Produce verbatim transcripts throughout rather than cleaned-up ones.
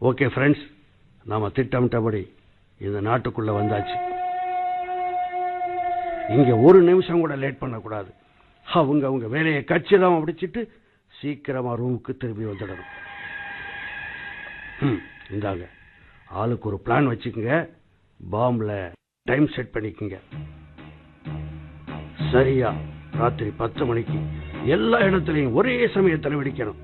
Okay friends, நாம திட்டமிட்டபடி இந்த நாட்டுக்குள்ள வந்தாச்சு. இங்க ஒரு நிமிஷம் கூட லேட் பண்ணக்கூடாது. அவங்க அவங்க வேலையை கச்சிதமா முடிச்சிட்டு சீக்கிரமா ரூமுக்கு திரும்பி வந்துடணும். இந்தாங்க, ஆளுக்கு ஒரு பிளான் வச்சுக்கோங்க. பாம்புல டைம் செட் பண்ணிக்கோங்க. சரியா ராத்திரி பத்து மணிக்கு எல்லா இடத்துலையும் ஒரே சமயத்தில் வெடிக்கணும்.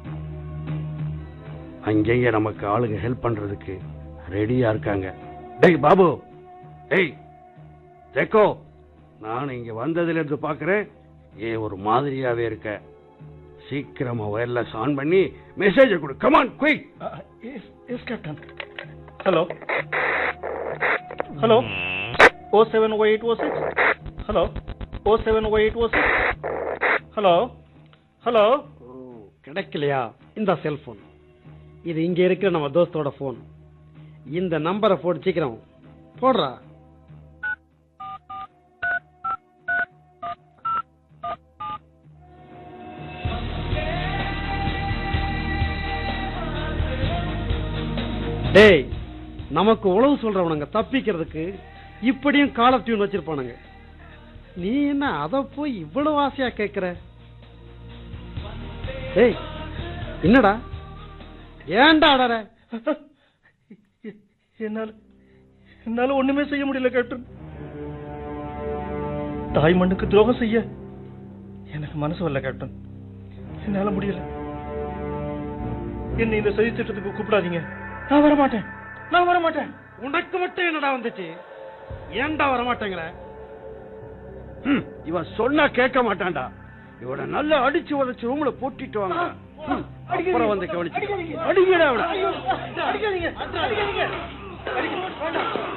அங்கேயே நமக்கு ஆளுங்க ஹெல்ப் பண்றதுக்கு ரெடியா இருக்காங்க. டேய் பாபு, டேய் தேக்கோ, நான் இங்க வந்ததுல இருந்து பாக்குறேன் ஏன் ஒரு மாதிரியாவே இருக்க. சீக்கிரமா வயர்லெஸ் ஆன் பண்ணி மெசேஜ் கொடு. Come on quick. S captain. Hello hello O seven O eight O six. Hello O seven O eight O six. Hello hello. கிடைக்கலையா? இந்த செல்போன் இது இங்க இருக்கிற நம்ம தோஸ்தோட போன். இந்த நம்பரை போட்டு சீக்கிரம் போடுறா. டேய், நமக்கு உளவு சொல்றவனுங்க தப்பிக்கிறதுக்கு இப்படியும் கால் ஆஃப் டியூன் வச்சிருப்பானுங்க. நீ என்ன அத போய் இவ்வளவு ஆசையா கேட்கிற? டேய் என்னடா, ஏன்டா அடற? என்னால என்னால ஒண்ணுமே செய்ய முடியல கேப்டன். தாய் மண்ணுக்கு துரோகம் செய்ய எனக்கு மனசு வரல கேப்டன். என்னால முடியல. என்ன இந்த சதி திட்டத்துக்கு கூப்பிடாதீங்க. நான் வர மாட்டேன், நான் வர மாட்டேன். உனக்கு மட்டும் என்னடா வந்துச்சு? ஏன்டா வர மாட்டேங்கிற? இவன் சொன்னா கேட்க மாட்டான்டா. இவனை நல்லா அடிச்சு உதச்சு ரூம்ல போட்டிட்டு வாங்க. அப்புறம் வந்து கவனிச்சு அடிக்கடா. அடிக்காதீங்க, அடிக்காதீங்க, அடிக்காதீங்க.